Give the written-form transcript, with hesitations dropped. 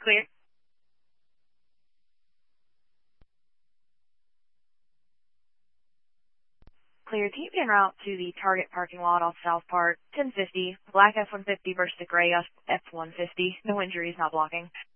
Clear. Clear. Keep en route to the Target parking lot off South Park, 1050, black F-150 versus the gray F-150. No injuries, not blocking.